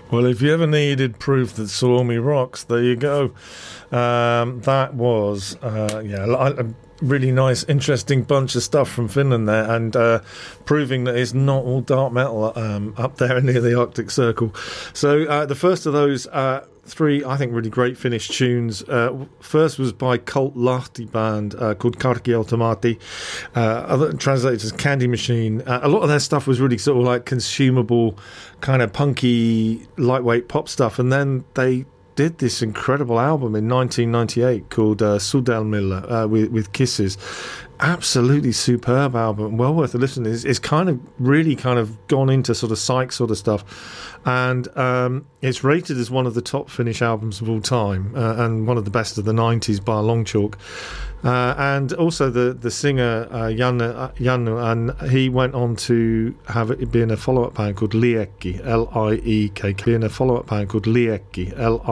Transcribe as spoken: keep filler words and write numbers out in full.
Well, if you ever needed proof that Suomi rocks, there you go. Um, that was, uh, yeah, a really nice, interesting bunch of stuff from Finland there, and uh, proving that it's not all dark metal um, up there near the Arctic Circle. So uh, the first of those uh, three, I think, really great Finnish tunes. Uh, first was by Cult Lahti band uh, called Karki Automati, uh, other translated as Candy Machine. Uh, a lot of their stuff was really sort of like consumable, kind of punky, lightweight pop stuff, and then they did this incredible album in nineteen ninety-eight called uh, Sudelmilla uh, with, with Kisses. Absolutely superb album, well worth a listen. It's, it's kind of really kind of gone into sort of psych sort of stuff, and um, it's rated as one of the top Finnish albums of all time uh, and one of the best of the nineties by a long chalk. Uh, and also the the singer uh, Janne, uh, Janne, and he went on to have it be in a follow-up band called Liekki, L I E K K, in a follow-up band called Liekki, L I E K K.